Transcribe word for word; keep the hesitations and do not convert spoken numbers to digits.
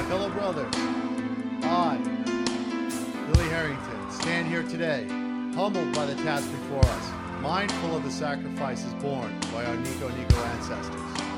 fellow brothers, I, Billy Harrington, stand here today, humbled by the task before us, mindful of the sacrifices borne by our Nico Nico ancestors.